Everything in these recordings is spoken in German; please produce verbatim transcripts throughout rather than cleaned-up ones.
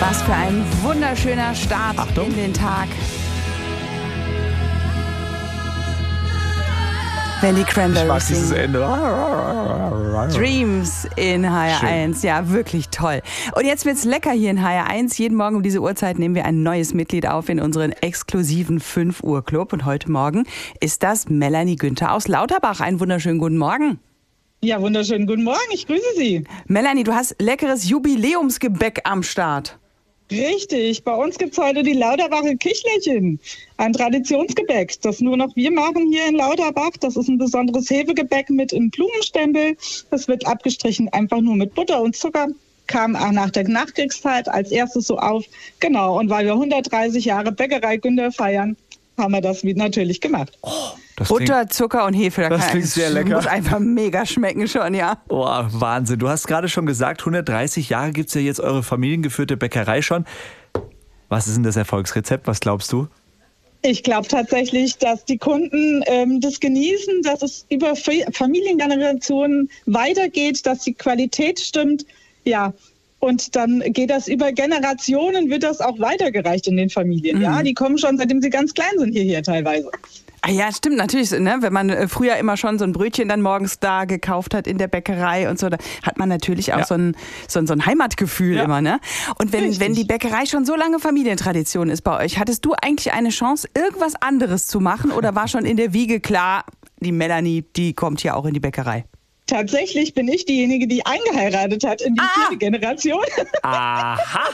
Was für ein wunderschöner Start Achtung. in den Tag. Wenn die Ich mag Cranberries dieses singen. Ende. Dreams in H R eins. Ja, wirklich toll. Und jetzt wird's lecker hier in H R eins. Jeden Morgen um diese Uhrzeit nehmen wir ein neues Mitglied auf in unseren exklusiven fünf Uhr Club. Und heute Morgen ist das Melanie Günther aus Lauterbach. Einen wunderschönen guten Morgen. Ja, wunderschönen guten Morgen. Ich grüße Sie. Melanie, du hast leckeres Jubiläumsgebäck am Start. Richtig. Bei uns gibt's heute die Lauterbacher Kichlerchen. Ein Traditionsgebäck, das nur noch wir machen hier in Lauterbach. Das ist ein besonderes Hefegebäck mit einem Blumenstempel. Das wird abgestrichen einfach nur mit Butter und Zucker. Kam auch nach der Nachkriegszeit als erstes so auf. Genau. Und weil wir hundertdreißig Jahre Bäckerei Günther feiern, haben wir das natürlich gemacht. Oh, das klingt, Butter, Zucker und Hefe. Da das kann klingt sehr lecker. Muss einfach mega schmecken schon, ja. oh, Wahnsinn. Du hast gerade schon gesagt, hundertdreißig Jahre gibt es ja jetzt eure familiengeführte Bäckerei schon. Was ist denn das Erfolgsrezept? Was glaubst du? Ich glaube tatsächlich, dass die Kunden ähm, das genießen, dass es über F- Familiengenerationen weitergeht, dass die Qualität stimmt. Ja, und dann geht das über Generationen, wird das auch weitergereicht in den Familien. Mhm. Ja, die kommen schon, seitdem sie ganz klein sind, hierher teilweise. Ah ja, stimmt, natürlich. Ne? Wenn man äh, früher immer schon so ein Brötchen dann morgens da gekauft hat in der Bäckerei und so, da hat man natürlich auch Ja. so, ein, so, ein, so ein Heimatgefühl Ja. immer. Ne? Und wenn, Richtig. wenn die Bäckerei schon so lange Familientradition ist bei euch, hattest du eigentlich eine Chance, irgendwas anderes zu machen oder war schon in der Wiege klar, die Melanie, die kommt hier auch in die Bäckerei? Tatsächlich bin ich diejenige, die eingeheiratet hat in die Ah. vierte Generation. Aha!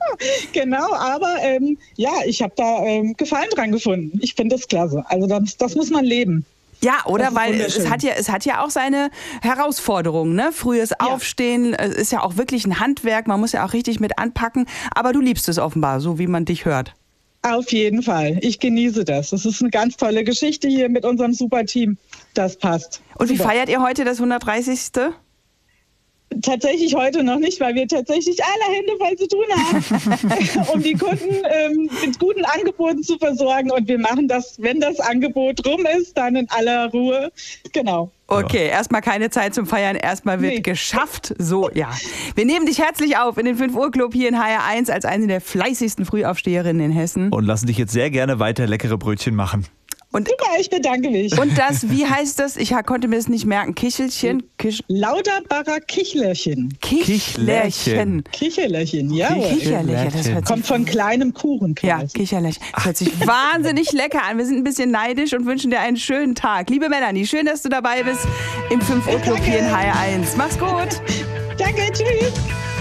Genau, aber ähm, ja, ich habe da ähm, Gefallen dran gefunden. Ich finde das klasse. Also das, das muss man leben. Ja, oder? Das ist Weil es wunderschön. hat, ja, es hat ja auch seine Herausforderungen. Ne? Frühes Aufstehen es ist ja auch wirklich ein Handwerk. Man muss ja auch richtig mit anpacken. Aber du liebst es offenbar, so wie man dich hört. Auf jeden Fall. Ich genieße das. Das ist eine ganz tolle Geschichte hier mit unserem Superteam. Das passt. Und wie Super. feiert ihr heute das hundertdreißigste? Tatsächlich heute noch nicht, weil wir tatsächlich alle Hände voll zu tun haben, um die Kunden ähm, mit guten Angeboten zu versorgen. Und wir machen das, wenn das Angebot rum ist, dann in aller Ruhe. Genau. Okay, erstmal keine Zeit zum Feiern, erstmal wird Nee. geschafft. So, ja. Wir nehmen dich herzlich auf in den fünf Uhr Club hier in H R eins als eine der fleißigsten Frühaufsteherinnen in Hessen. Und lassen dich jetzt sehr gerne weiter leckere Brötchen machen. Und, Super, ich bedanke mich. und das, wie heißt das? Ich konnte mir das nicht merken. Kichelchen? Kisch, Lauterbacher Kichlerchen. Kichlerchen. Kicherlerchen, ja. Kicherlerchen, das hört sich Kommt von kleinem Kuchen. Ja, quasi. Kicherlech. Das hört sich wahnsinnig lecker an. Wir sind ein bisschen neidisch und wünschen dir einen schönen Tag. Liebe Melanie, schön, dass du dabei bist im fünf Uhr Club hier in H R eins. Mach's gut. Danke, tschüss.